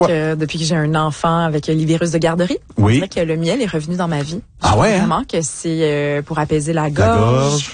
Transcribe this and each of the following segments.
Depuis que j'ai un enfant avec les virus de garderie, on dirait que le miel est revenu dans ma vie. Ah ouais? Vraiment que c'est pour apaiser la gorge.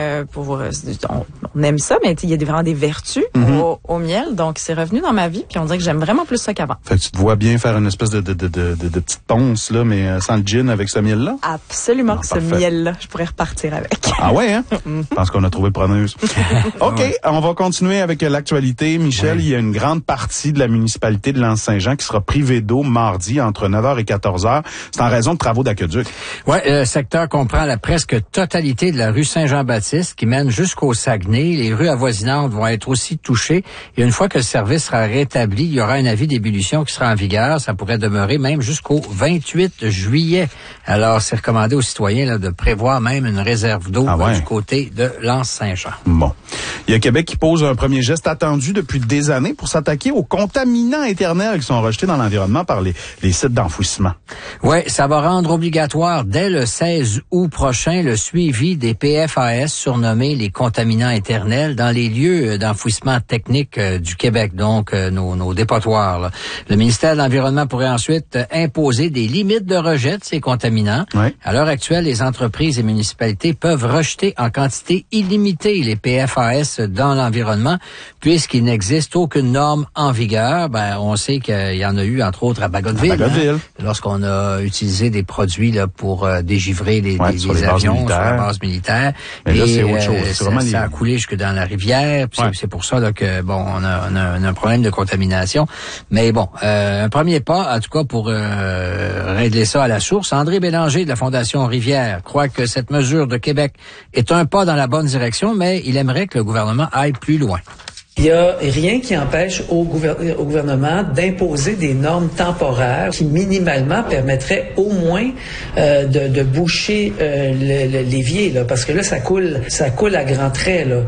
On aime ça, mais il y a vraiment des vertus au miel, donc c'est revenu dans ma vie. Puis on dirait que j'aime vraiment plus ça qu'avant. Fait que tu te vois bien faire une espèce de petite ponce là, mais sans le gin avec ce miel-là? Absolument, ce miel-là, je pourrais repartir avec. Ah ouais, hein? Je pense qu'on a trouvé preneuse. OK, on va continuer avec l'actualité. Michel, il y a une grande partie de la municipalité de L'Anse-Saint-Jean qui sera privée d'eau mardi entre 9h et 14h. C'est en raison de travaux d'aqueduc. Oui, le secteur comprend la presque totalité de la rue Saint-Jean-Baptiste qui mène jusqu'au Saguenay. Les rues avoisinantes vont être aussi touchées. Et une fois que le service sera rétabli, il y aura un avis d'ébullition qui sera en vigueur. Ça pourrait demeurer même jusqu'au 28 juillet. Alors, c'est recommandé aux citoyens là, de prévoir même une réserve d'eau du côté de L'Anse-Saint-Jean. Bon. Il y a Québec qui pose un premier geste attendu depuis des années pour s'attaquer aux contaminants éternels qui sont rejetés dans l'environnement par les sites d'enfouissement. Oui, ça va rendre obligatoire dès le 16 août prochain le suivi des PFAS surnommés les contaminants éternels dans les lieux d'enfouissement technique du Québec, donc nos dépotoirs. Là. Le ministère de l'Environnement pourrait ensuite imposer des limites de rejet de ces contaminants. Oui. À l'heure actuelle, les entreprises et municipalités peuvent rejeter en quantité illimitée les PFAS dans l'environnement puisqu'il n'existe aucune norme en vigueur. On sait qu'il y en a eu, entre autres, à Bagotville. Lorsqu'on a utilisé des produits là, pour dégivrer les avions sur la base militaire. Mais là, c'est autre chose. Ça a coulé jusque dans la rivière. C'est pour ça là, que on a un problème de contamination. Mais bon, un premier pas, en tout cas, pour régler ça à la source. André Bélanger de la Fondation Rivière croit que cette mesure de Québec est un pas dans la bonne direction, mais il aimerait que le gouvernement aille plus loin. Il n'y a rien qui empêche au gouvernement d'imposer des normes temporaires qui minimalement permettraient au moins de boucher l'évier, là, parce que là, ça coule à grands traits, là.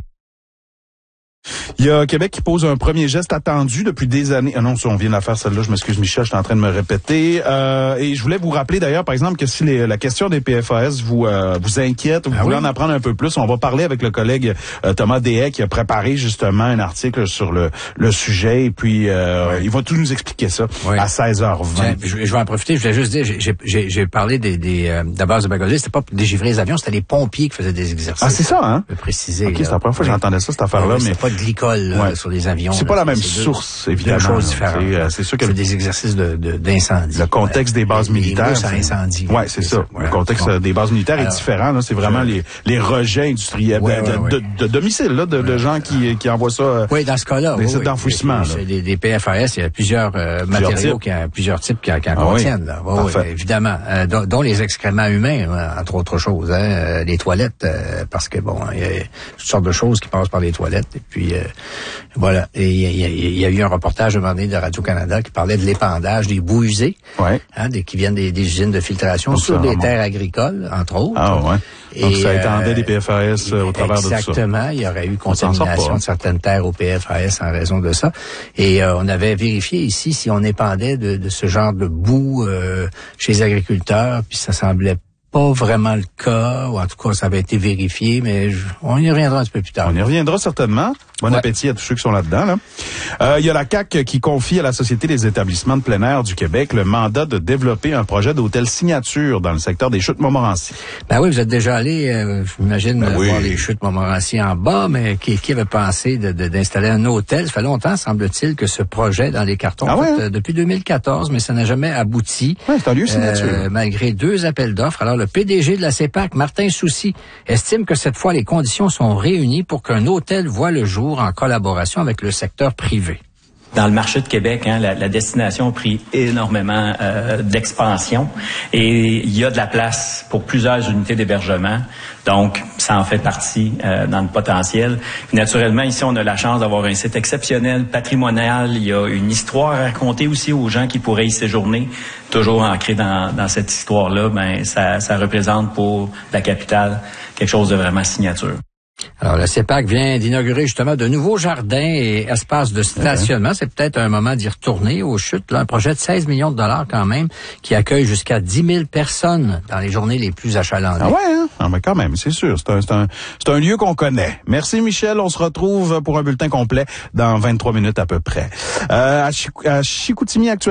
Il y a Québec qui pose un premier geste attendu depuis des années. Ah non, on vient de la faire celle-là. Je m'excuse, Michel, je suis en train de me répéter. Et je voulais vous rappeler d'ailleurs, par exemple, que si la question des PFAS vous inquiète, vous voulez en apprendre un peu plus, on va parler avec le collègue Thomas Deshaies qui a préparé justement un article sur le sujet. Et puis, il va tout nous expliquer ça à 16h20. Je vais en profiter. Je voulais juste dire, j'ai parlé de la base de Bagotville. C'était pas pour dégivrer les avions, c'était les pompiers qui faisaient des exercices. Ah, c'est ça, hein? Je peux préciser. OK, c'est la première fois que j'entendais ça, cette affaire-là. Mais c'est pas de glycol sur les avions. C'est pas la même source, évidemment. Deux choses différentes. C'est sûr que c'est des exercices d'incendie. Le contexte des bases militaires. Ça incendie. Ouais, c'est ça. Le contexte des bases militaires est différent. Là, c'est vraiment les rejets industriels de domicile, là, de gens qui envoient ça. Oui, dans ce cas-là. Des sites d'enfouissement. Des PFAS, il y a plusieurs matériaux plusieurs types qui en contiennent. Là. Évidemment, dont les excréments humains, entre autres choses. Les toilettes, parce que il y a toutes sortes de choses qui passent par les toilettes. Et puis voilà. Et il y a eu un reportage à un moment donné de Radio-Canada qui parlait de l'épandage des boues usées, qui viennent des usines de filtration sur des terres agricoles, entre autres. Ah ouais. Donc ça étendait des PFAS au travers de tout ça. Exactement. Il y aurait eu contamination de certaines terres au PFAS en raison de ça. Et on avait vérifié ici si on épandait de ce genre de boue chez les agriculteurs, puis ça semblait pas vraiment le cas, ou en tout cas, ça avait été vérifié, mais on y reviendra un petit peu plus tard. On y reviendra certainement. Bon appétit à tous ceux qui sont là-dedans. Là. Il y a la CAQ qui confie à la Société des établissements de plein air du Québec le mandat de développer un projet d'hôtel signature dans le secteur des Chutes Montmorency. Ben oui, vous êtes déjà allé, j'imagine, voir les Chutes Montmorency en bas, mais qui avait pensé d'installer un hôtel? Ça fait longtemps, semble-t-il, que ce projet dans les cartons, depuis 2014, mais ça n'a jamais abouti. Oui, c'est un lieu signature. Malgré 2 appels d'offres. Alors, le PDG de la CEPAC, Martin Soucy, estime que cette fois, les conditions sont réunies pour qu'un hôtel voit le jour en collaboration avec le secteur privé. Dans le marché de Québec, la destination a pris énormément d'expansion et il y a de la place pour plusieurs unités d'hébergement. Donc, ça en fait partie dans le potentiel. Puis, naturellement, ici, on a la chance d'avoir un site exceptionnel, patrimonial. Il y a une histoire à raconter aussi aux gens qui pourraient y séjourner. Toujours ancré dans cette histoire-là, ça représente pour la capitale quelque chose de vraiment signature. Alors, la CEPAC vient d'inaugurer justement de nouveaux jardins et espaces de stationnement. C'est peut-être un moment d'y retourner aux Chutes. Là, un projet de 16 millions de dollars quand même, qui accueille jusqu'à 10 000 personnes dans les journées les plus achalandées. Ah ouais, hein? Ah, mais quand même, c'est sûr. C'est un lieu qu'on connaît. Merci Michel. On se retrouve pour un bulletin complet dans 23 minutes à peu près. À Chicoutimi actuellement.